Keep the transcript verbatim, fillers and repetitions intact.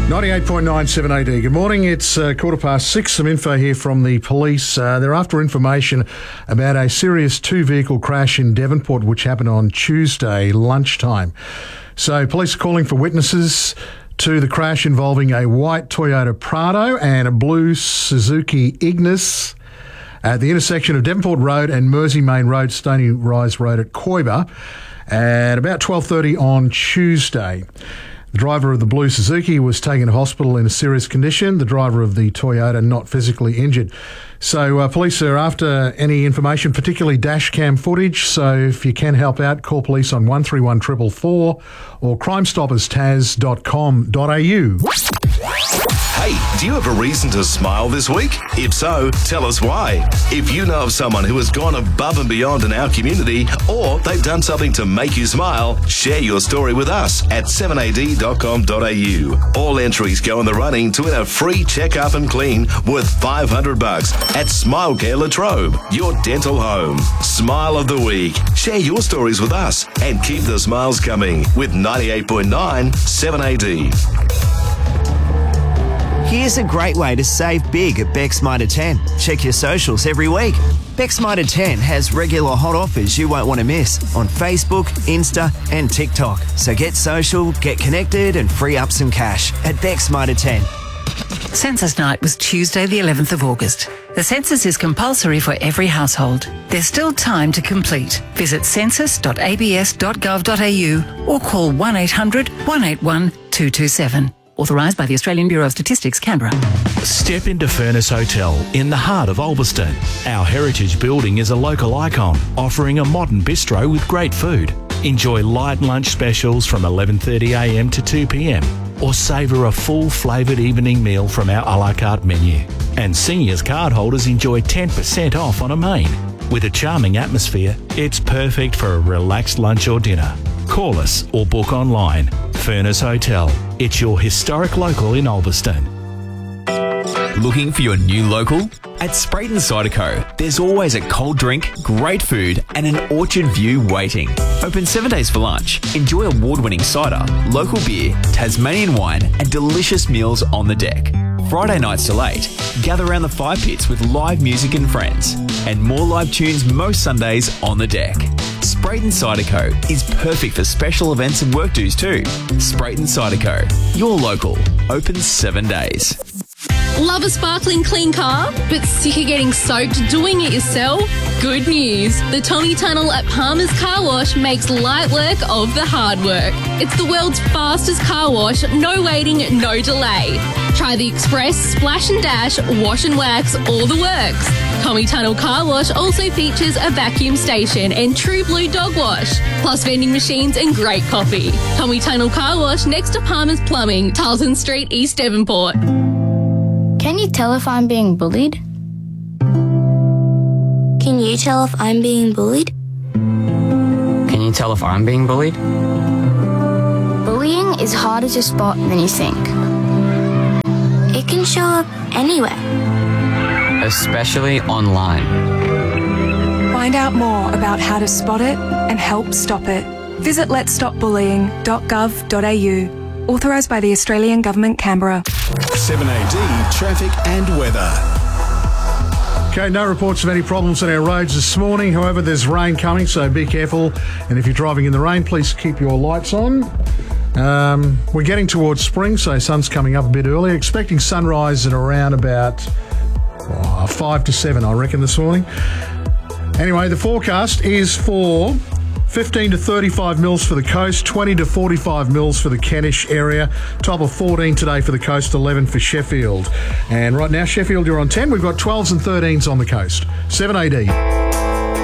ninety-eight point nine seven A D. Good morning. It's uh, quarter past six. Some info here from the police. Uh, they're after information about a serious two-vehicle crash in Devonport, which happened on Tuesday lunchtime. So police are calling for witnesses to the crash involving a white Toyota Prado and a blue Suzuki Ignis at the intersection of Devonport Road and Mersey Main Road, Stony Rise Road at Koiba at about twelve thirty on Tuesday. The driver of the blue Suzuki was taken to hospital in a serious condition. The driver of the Toyota not physically injured. So uh, police are after any information, particularly dash cam footage. So if you can help out, call police on one three one four four four or crime stoppers taz dot com dot a u. Hey, do you have a reason to smile this week? If so, tell us why. If you know of someone who has gone above and beyond in our community, or they've done something to make you smile, share your story with us at seven a d dot com dot a u. All entries go in the running to win a free check-up and clean worth five hundred bucks at Smile Care Latrobe, your dental home. Smile of the week. Share your stories with us and keep the smiles coming with ninety-eight point nine seven A D. Here's a great way to save big at Beck's Mitre ten. Check your socials every week. Beck's Mitre ten has regular hot offers you won't want to miss on Facebook, Insta and TikTok. So get social, get connected and free up some cash at Beck's Mitre ten. Census night was Tuesday the eleventh of August. The census is compulsory for every household. There's still time to complete. Visit census dot a b s dot gov dot a u or call one eight hundred, one eight one, two two seven. Authorised by the Australian Bureau of Statistics, Canberra. Step into Furnace Hotel in the heart of Ulverston. Our heritage building is a local icon, offering a modern bistro with great food. Enjoy light lunch specials from eleven thirty a m to two p m or savour a full flavoured evening meal from our a la carte menu. And seniors card holders enjoy ten percent off on a main. With a charming atmosphere, it's perfect for a relaxed lunch or dinner. Call us or book online. Furnace Hotel. It's your historic local in Ulverston. Looking for your new local? At Sprayton Cider Co, there's always a cold drink, great food and an orchard view waiting. Open seven days for lunch. Enjoy award-winning cider, local beer, Tasmanian wine and delicious meals on the deck. Friday nights till eight, gather around the fire pits with live music and friends. And more live tunes most Sundays on the deck. Sprayton Cider Co is perfect for special events and work dues too. Sprayton Cider Co, your local, open seven days. Love a sparkling clean car, but sick of getting soaked doing it yourself? Good news. The Tommy Tunnel at Palmer's Car Wash makes light work of the hard work. It's the world's fastest car wash, no waiting, no delay. Try the Express, Splash and Dash, Wash and Wax, all the works. Tommy Tunnel Car Wash also features a vacuum station and True Blue Dog Wash, plus vending machines and great coffee. Tommy Tunnel Car Wash next to Palmer's Plumbing, Tarleton Street, East Devonport. Can you tell if I'm being bullied? Can you tell if I'm being bullied? Can you tell if I'm being bullied? Bullying is harder to spot than you think. It can show up anywhere. Especially online. Find out more about how to spot it and help stop it. Visit lets stop bullying dot gov dot a u. Authorised by the Australian Government, Canberra. seven A D traffic and weather. Okay, no reports of any problems on our roads this morning. However, there's rain coming, so be careful. And if you're driving in the rain, please keep your lights on. Um, we're getting towards spring, so sun's coming up a bit earlier. Expecting sunrise at around about oh, five to seven, I reckon, this morning. Anyway, the forecast is for fifteen to thirty-five mils for the coast, twenty to forty-five mils for the Kentish area. Top of fourteen today for the coast, eleven for Sheffield. And right now, Sheffield, you're on ten. We've got twelves and thirteens on the coast. seven A D.